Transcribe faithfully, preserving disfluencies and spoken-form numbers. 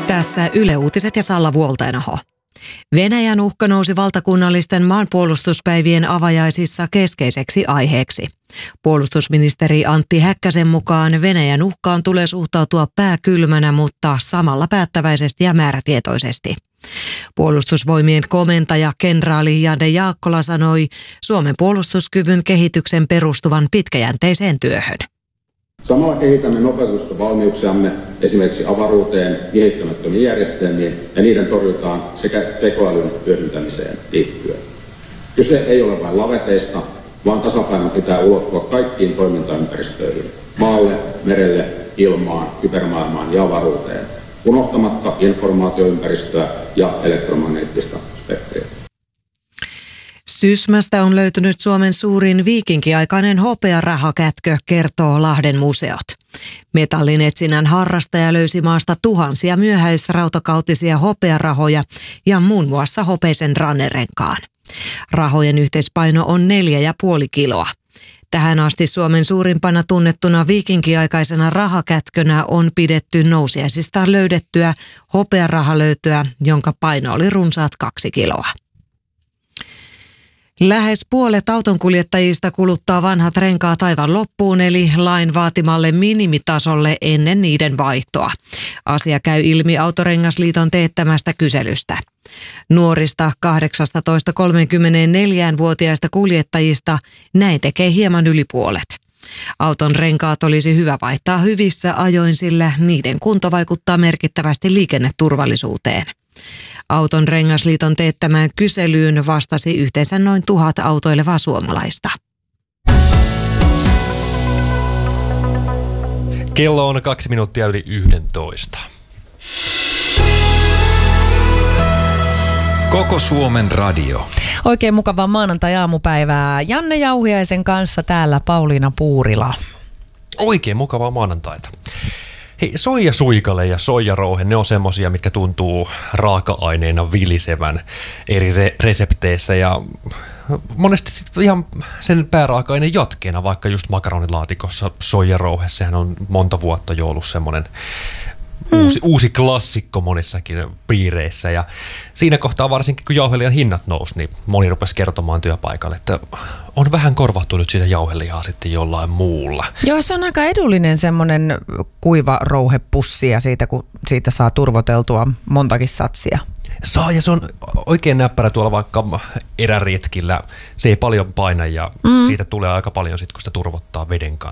Tässä Yle Uutiset ja Salla Vuoltenaho. Venäjän uhka nousi valtakunnallisten maanpuolustuspäivien avajaisissa keskeiseksi aiheeksi. Puolustusministeri Antti Häkkäsen mukaan Venäjän uhkaan tulee suhtautua pääkylmänä, mutta samalla päättäväisesti ja määrätietoisesti. Puolustusvoimien komentaja kenraali Jade Jaakkola sanoi Suomen puolustuskyvyn kehityksen perustuvan pitkäjänteiseen työhön. Samalla kehitämme nopeutusta valmiuksiamme esimerkiksi avaruuteen, miehittämättömiin järjestelmiin ja niiden torjutaan sekä tekoälyn hyödyntämiseen liittyen. Kyse ei ole vain laveteista, vaan tasapaino pitää ulottua kaikkiin toimintaympäristöihin, maalle, merelle, ilmaan, kybermaailmaan ja avaruuteen, unohtamatta informaatioympäristöä ja elektromagneettista spektriä. Sysmästä on löytynyt Suomen suurin viikinkiaikainen hopearahakätkö, kertoo Lahden museot. Metallin etsinnän harrastaja löysi maasta tuhansia myöhäisrautakautisia hopearahoja ja muun muassa hopeisen rannerenkaan. Rahojen yhteispaino on neljä ja puoli kiloa. Tähän asti Suomen suurimpana tunnettuna viikinkiaikaisena rahakätkönä on pidetty nousiaisista löydettyä hopearahalöytöä, jonka paino oli runsaat kaksi kiloa. Lähes puolet autonkuljettajista kuluttaa vanhat renkaat aivan loppuun, eli lain vaatimalle minimitasolle ennen niiden vaihtoa. Asia käy ilmi Autorengasliiton teettämästä kyselystä. Nuorista kahdeksastatoista kolmekymmentäneljä-vuotiaista kuljettajista näin tekee hieman yli puolet. Auton renkaat olisi hyvä vaihtaa hyvissä ajoin, sillä niiden kunto vaikuttaa merkittävästi liikenneturvallisuuteen. Auton rengasliiton teettämään kyselyyn vastasi yhteensä noin tuhat autoilevaa suomalaista. Kello on kaksi minuuttia yli yhdentoista. Koko Suomen radio. Oikein mukavaa maanantai-aamupäivää Janne Jauhiaisen kanssa täällä Pauliina Puurila. Oikein mukavaa maanantaita. Hei, soijasuikale ja soijarouhe, ne on semmosia, mitkä tuntuu raaka-aineena vilisevän eri re- resepteissä ja monesti sitten ihan sen pääraaka-aineen jatkeena, vaikka just makaronilaatikossa soijarouhe, sehän on monta vuotta jo ollut semmoinen hmm. uusi, uusi klassikko monissakin piireissä ja siinä kohtaa varsinkin kun jauhelijan hinnat nousi, niin moni rupesi kertomaan työpaikalle, että on vähän korvattu nyt siitä jauhelijaa sitten jollain muulla. Joo, se on aika edullinen semmoinen kuiva rouhepussi ja siitä, kun siitä saa turvoteltua montakin satsia. Saa, ja se on oikein näppärä tuolla vaikka eräretkillä. Se ei paljon paina ja mm. siitä tulee aika paljon sit, kun sitä turvottaa veden kanssa.